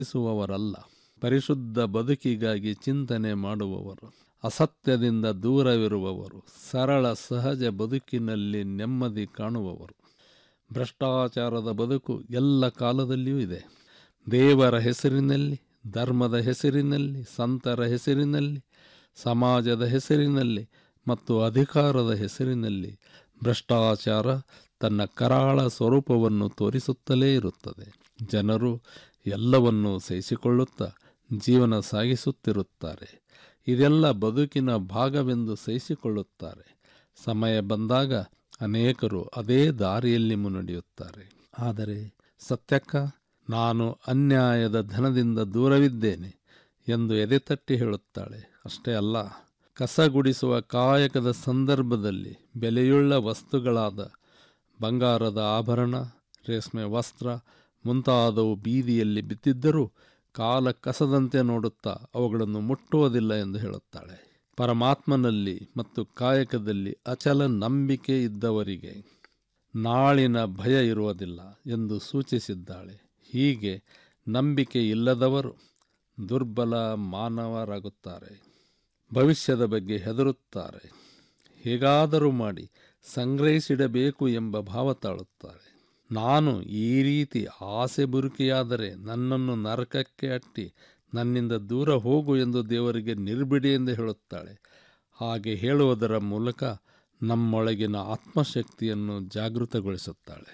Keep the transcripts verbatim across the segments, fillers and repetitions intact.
ಿಸುವವರಲ್ಲ, ಪರಿಶುದ್ಧ ಬದುಕಿಗಾಗಿ ಚಿಂತನೆ ಮಾಡುವವರು, ಅಸತ್ಯದಿಂದ ದೂರವಿರುವವರು, ಸರಳ ಸಹಜ ಬದುಕಿನಲ್ಲಿ ನೆಮ್ಮದಿ ಕಾಣುವವರು. ಭ್ರಷ್ಟಾಚಾರದ ಬದುಕು ಎಲ್ಲ ಕಾಲದಲ್ಲಿಯೂ ಇದೆ. ದೇವರ ಹೆಸರಿನಲ್ಲಿ, ಧರ್ಮದ ಹೆಸರಿನಲ್ಲಿ, ಸಂತರ ಹೆಸರಿನಲ್ಲಿ, ಸಮಾಜದ ಹೆಸರಿನಲ್ಲಿ ಮತ್ತು ಅಧಿಕಾರದ ಹೆಸರಿನಲ್ಲಿ ಭ್ರಷ್ಟಾಚಾರ ತನ್ನ ಕರಾಳ ಸ್ವರೂಪವನ್ನು ತೋರಿಸುತ್ತಲೇ ಇರುತ್ತದೆ. ಜನರು ಎಲ್ಲವನ್ನೂ ಸಹಿಸಿಕೊಳ್ಳುತ್ತಾ ಜೀವನ ಸಾಗಿಸುತ್ತಿರುತ್ತಾರೆ. ಇದೆಲ್ಲ ಬದುಕಿನ ಭಾಗವೆಂದು ಸಹಿಸಿಕೊಳ್ಳುತ್ತಾರೆ. ಸಮಯ ಬಂದಾಗ ಅನೇಕರು ಅದೇ ದಾರಿಯಲ್ಲಿ ಮುನ್ನಡೆಯುತ್ತಾರೆ. ಆದರೆ ಸತ್ಯಕ್ಕ, ನಾನು ಅನ್ಯಾಯದ ಧನದಿಂದ ದೂರವಿದ್ದೇನೆ ಎಂದು ಎದೆತಟ್ಟಿ ಹೇಳುತ್ತಾಳೆ. ಅಷ್ಟೇ ಅಲ್ಲ, ಕಸಗುಡಿಸುವ ಕಾಯಕದ ಸಂದರ್ಭದಲ್ಲಿ ಬೆಲೆಯುಳ್ಳ ವಸ್ತುಗಳಾದ ಬಂಗಾರದ ಆಭರಣ, ರೇಷ್ಮೆ ವಸ್ತ್ರ ಮುಂತಾದವು ಬೀದಿಯಲ್ಲಿ ಬಿದ್ದಿದ್ದರೂ ಕಾಲ ಕಸದಂತೆ ನೋಡುತ್ತಾ ಅವುಗಳನ್ನು ಮುಟ್ಟುವುದಿಲ್ಲ ಎಂದು ಹೇಳುತ್ತಾಳೆ. ಪರಮಾತ್ಮನಲ್ಲಿ ಮತ್ತು ಕಾಯಕದಲ್ಲಿ ಅಚಲ ನಂಬಿಕೆ ಇದ್ದವರಿಗೆ ನಾಳಿನ ಭಯ ಇರುವುದಿಲ್ಲ ಎಂದು ಸೂಚಿಸಿದ್ದಾಳೆ. ಹೀಗೆ ನಂಬಿಕೆ ಇಲ್ಲದವರು ದುರ್ಬಲ ಮಾನವರಾಗುತ್ತಾರೆ. ಭವಿಷ್ಯದ ಬಗ್ಗೆ ಹೆದರುತ್ತಾರೆ. ಹೇಗಾದರೂ ಮಾಡಿ ಸಂಗ್ರಹಿಸಿಡಬೇಕು ಎಂಬ ಭಾವ ತಾಳುತ್ತಾರೆ. ನಾನು ಈ ರೀತಿ ಆಸೆ ಬುರುಕಿಯಾದರೆ ನನ್ನನ್ನು ನರಕಕ್ಕೆ ಅಟ್ಟಿ ನನ್ನಿಂದ ದೂರ ಹೋಗು ಎಂದು ದೇವರಿಗೆ ನಿರ್ಬಿಡಿ ಎಂದು ಹೇಳುತ್ತಾಳೆ. ಹಾಗೆ ಹೇಳುವುದರ ಮೂಲಕ ನಮ್ಮೊಳಗಿನ ಆತ್ಮಶಕ್ತಿಯನ್ನು ಜಾಗೃತಗೊಳಿಸುತ್ತಾಳೆ.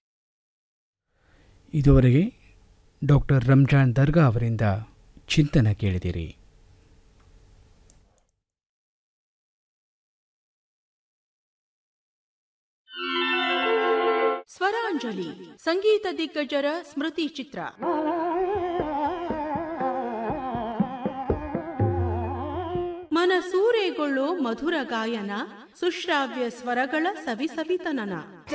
ಇದುವರೆಗೆ ಡಾಕ್ಟರ್ ರಂಜಾನ್ ದರ್ಗಾ ಅವರಿಂದ ಚಿಂತನ ಕೇಳಿದಿರಿ. ಸ್ವರಾಂಜಲಿ ಸಂಗೀತ ದಿಗ್ಗಜರ ಸ್ಮೃತಿ ಚಿತ್ರ. ಮನಸೂರೆಗೊಳ್ಳೋ ಮಧುರ ಗಾಯನ, ಸುಶ್ರಾವ್ಯ ಸ್ವರಗಳ ಸವಿಸವಿತನನ.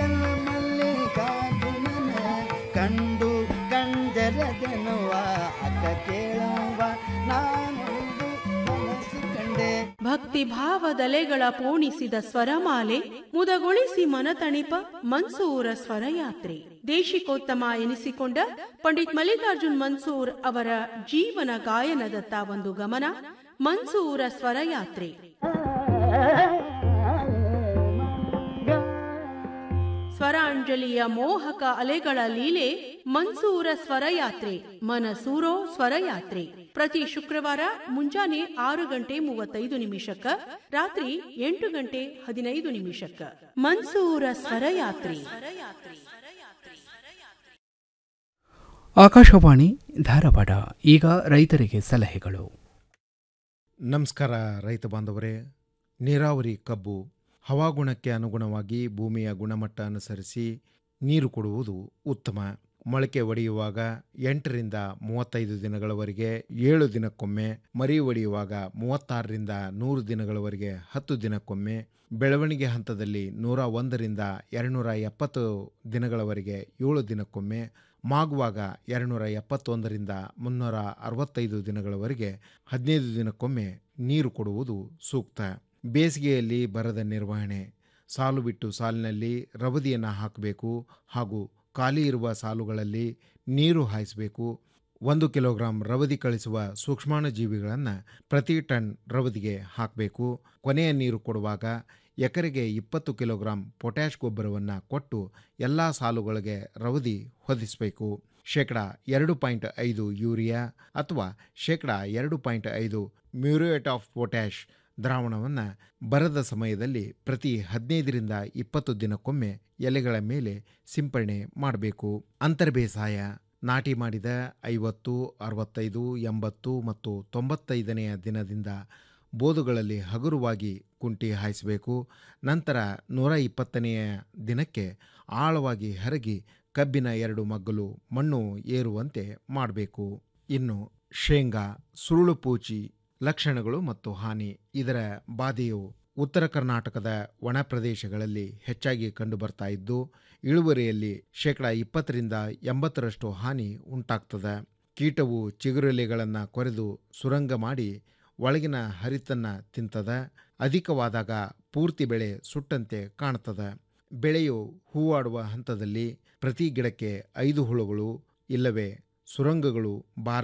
ಕಂಡು ಕಂಡರದೆನ್ನುವ ಅಕ್ಕ ಕೇಳುವ ನಾನೊಂದು ಮನಸ್ಸು ಕಂಡೆ. ಭಕ್ತಿ ಭಾವದಲೆಗಳ ಪೋಣಿಸಿದ ಸ್ವರಮಾಲೆ, ಮುದಗೊಳಿಸಿ ಮನತಣಿಪ ಮನ್ಸೂರ ಸ್ವರಯಾತ್ರೆ. ದೇಶಿಕೋತ್ತಮ ಎನಿಸಿಕೊಂಡ ಪಂಡಿತ್ ಮಲ್ಲಿಕಾರ್ಜುನ್ ಮನ್ಸೂರ್ ಅವರ ಜೀವನ ಗಾಯನದತ್ತ ಒಂದು ಗಮನ. ಮನ್ಸೂರ ಸ್ವರಯಾತ್ರೆ. ಸ್ವರಾಂಜಲಿಯ ಮೋಹಕ ಅಲೆಗಳ ಲೀಲೆ ಮನ್ಸೂರ ಸ್ವರಯಾತ್ರೆ, ಮನಸೂರೋ ಸ್ವರಯಾತ್ರೆ. ಪ್ರತಿ ಶುಕ್ರವಾರ ಮುಂಜಾನೆ ಆರು ಗಂಟೆ ಮೂವತ್ತೈದು ನಿಮಿಷಕ್ಕ, ರಾತ್ರಿ ಎಂಟು ಗಂಟೆ ಹದಿನೈದು ನಿಮಿಷಕ್ಕ. ಮನ್ಸೂರ ಸ್ವರಯಾತ್ರೆ. ಆಕಾಶವಾಣಿ ಧಾರವಾಡ. ಈಗ ರೈತರಿಗೆ ಸಲಹೆಗಳು. ನಮಸ್ಕಾರ ರೈತ ಬಾಂಧವರೇ. ನೀರಾವರಿ ಕಬ್ಬು ಹವಾಗುಣಕ್ಕೆ ಅನುಗುಣವಾಗಿ ಭೂಮಿಯ ಗುಣಮಟ್ಟ ಅನುಸರಿಸಿ ನೀರು ಕೊಡುವುದು ಉತ್ತಮ. ಮೊಳಕೆ ಒಡೆಯುವಾಗ ಎಂಟರಿಂದ ಮೂವತ್ತೈದು ದಿನಗಳವರೆಗೆ ಏಳು ದಿನಕ್ಕೊಮ್ಮೆ, ಮರಿ ಒಡೆಯುವಾಗ ಮೂವತ್ತಾರರಿಂದ ನೂರು ದಿನಗಳವರೆಗೆ ಹತ್ತು ದಿನಕ್ಕೊಮ್ಮೆ, ಬೆಳವಣಿಗೆ ಹಂತದಲ್ಲಿ ನೂರ ಒಂದರಿಂದ ಎರಡುನೂರ ಎಪ್ಪತ್ತು ದಿನಗಳವರೆಗೆ ಏಳು ದಿನಕ್ಕೊಮ್ಮೆ, ಮಾಗುವಾಗ ಎರಡುನೂರ ಎಪ್ಪತ್ತೊಂದರಿಂದ ಮುನ್ನೂರ ಅರವತ್ತೈದು ದಿನಗಳವರೆಗೆ ಹದಿನೈದು ದಿನಕ್ಕೊಮ್ಮೆ ನೀರು ಕೊಡುವುದು ಸೂಕ್ತ. ಬೇಸಿಗೆಯಲ್ಲಿ ಬರದ ನಿರ್ವಹಣೆ. ಸಾಲು ಬಿಟ್ಟು ಸಾಲಿನಲ್ಲಿ ರವದಿಯನ್ನು ಹಾಕಬೇಕು ಹಾಗೂ ಖಾಲಿ ಇರುವ ಸಾಲುಗಳಲ್ಲಿ ನೀರು ಹಾಯಿಸಬೇಕು. ಒಂದು ಕಿಲೋಗ್ರಾಂ ರವದಿ ಕಳಿಸುವ ಸೂಕ್ಷ್ಮಾಣುಜೀವಿಗಳನ್ನು ಪ್ರತಿ ಟನ್ ರವದಿಗೆ ಹಾಕಬೇಕು. ಕೊನೆಯ ನೀರು ಕೊಡುವಾಗ ಎಕರೆಗೆ ಇಪ್ಪತ್ತು ಕಿಲೋಗ್ರಾಂ ಪೊಟ್ಯಾಷ್ ಗೊಬ್ಬರವನ್ನು ಕೊಟ್ಟು ಎಲ್ಲ ಸಾಲುಗಳಿಗೆ ರವದಿ ಹೊದಿಸಬೇಕು. ಶೇಕಡ ಎರಡು ಪಾಯಿಂಟ್ ಐದು ಯೂರಿಯಾ ಅಥವಾ ಶೇಕಡ ಎರಡು ಪಾಯಿಂಟ್ ಐದು ಮ್ಯೂರೇಟ್ ಆಫ್ ಪೊಟ್ಯಾಷ್ ದ್ರಾವಣವನ್ನು ಬರದ ಸಮಯದಲ್ಲಿ ಪ್ರತಿ ಹದಿನೈದರಿಂದ ಇಪ್ಪತ್ತು ದಿನಕ್ಕೊಮ್ಮೆ ಎಲೆಗಳ ಮೇಲೆ ಸಿಂಪರಣೆ ಮಾಡಬೇಕು. ಅಂತರ್ ಬೇಸಾಯ. ನಾಟಿ ಮಾಡಿದ ಐವತ್ತು, ಅರವತ್ತೈದು, ಎಂಬತ್ತು ಮತ್ತು ತೊಂಬತ್ತೈದನೆಯ ದಿನದಿಂದ ಬೋದುಗಳಲ್ಲಿ ಹಗುರವಾಗಿ ಕುಂಟಿ ಹಾಯಿಸಬೇಕು. ನಂತರ ನೂರ ಇಪ್ಪತ್ತನೆಯ ದಿನಕ್ಕೆ ಆಳವಾಗಿ ಹರಗಿ ಕಬ್ಬಿನ ಎರಡು ಮಗ್ಗಲು ಮಣ್ಣು ಏರುವಂತೆ ಮಾಡಬೇಕು. ಇನ್ನು ಶೇಂಗಾ ಸುರುಳು ಪೂಚಿ ಲಕ್ಷಣಗಳು ಮತ್ತು ಹಾನಿ. ಇದರ ಬಾಧೆಯು ಉತ್ತರ ಕರ್ನಾಟಕದ ಒಣ ಪ್ರದೇಶಗಳಲ್ಲಿ ಹೆಚ್ಚಾಗಿ ಕಂಡುಬರ್ತಾ ಇದ್ದು ಇಳುವರಿಯಲ್ಲಿ ಶೇಕಡ ಇಪ್ಪತ್ತರಿಂದ ಎಂಬತ್ತರಷ್ಟು ಹಾನಿ ಉಂಟಾಗ್ತದೆ. ಕೀಟವು ಚಿಗುರೆಲೆಗಳನ್ನು ಕೊರೆದು ಸುರಂಗ ಮಾಡಿ ಒಳಗಿನ ಹರಿತನ್ನು ತಿಂತದೆ. ಅಧಿಕವಾದಾಗ ಪೂರ್ತಿ ಬೆಳೆ ಸುಟ್ಟಂತೆ ಕಾಣ್ತದೆ. ಬೆಳೆಯು ಹೂವಾಡುವ ಹಂತದಲ್ಲಿ ಪ್ರತಿ ಗಿಡಕ್ಕೆ ಐದು ಹುಳುಗಳು ಇಲ್ಲವೇ ಸುರಂಗಗಳು ಭಾರತ